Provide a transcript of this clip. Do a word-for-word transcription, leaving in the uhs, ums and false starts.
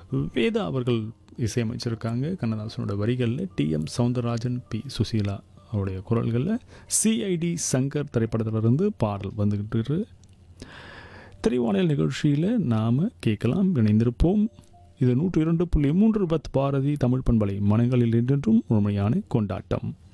வேதா அவர்கள் இசையமைச்சிருக்காங்க. கண்ணதாசனோட வரிகளில் D M Soundararajan, B Susheela அவருடைய குரல்களில் சிஐடி சங்கர் திரைப்படத்திலிருந்து பாடல் வந்துக்கிட்டு திரைவானியல் நிகழ்ச்சியில் நாம் கேட்கலாம், இணைந்திருப்போம். இது நூற்று இரண்டு புள்ளி மூன்று பத் பாரதி தமிழ் பண்பலை மனங்களில் என்றென்றும் முழுமையான கொண்டாட்டம்.